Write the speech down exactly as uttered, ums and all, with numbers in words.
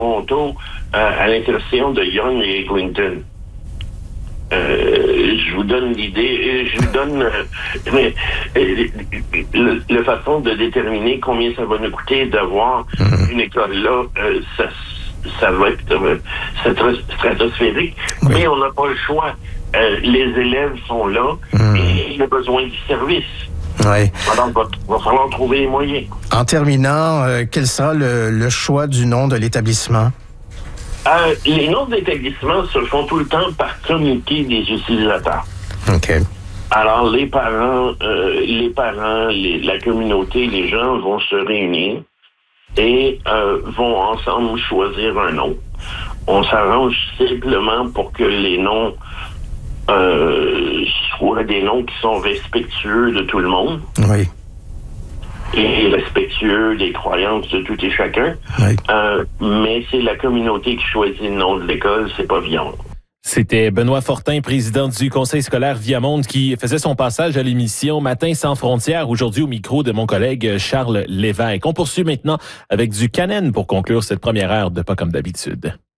Toronto, euh, à l'intersection de Yonge et Eglinton. Euh, je vous donne l'idée, je vous donne euh, mais, euh, le, le façon de déterminer combien ça va nous coûter d'avoir mmh. une école là, euh, ça, ça va être euh, stratosphérique, oui. mais on n'a pas le choix. Euh, les élèves sont là mmh. et il y a besoin du service. Oui. Alors, il va, va falloir trouver les moyens. En terminant, euh, quel sera le, le choix du nom de l'établissement? Euh, les noms d'établissements se font tout le temps par comité des utilisateurs. OK. Alors, les parents, euh, les parents, les, la communauté, les gens vont se réunir et euh, vont ensemble choisir un nom. On s'arrange simplement pour que les noms euh, soient des noms qui sont respectueux de tout le monde. Oui. Et respectueux des croyances de tout et chacun. Oui. Euh, mais c'est la communauté qui choisit le nom de l'école, c'est pas Viamonde. C'était Benoît Fortin, président du conseil scolaire Viamonde, qui faisait son passage à l'émission Matin sans frontières, aujourd'hui au micro de mon collègue Charles Lévesque. On poursuit maintenant avec du Canen pour conclure cette première heure de Pas comme d'habitude.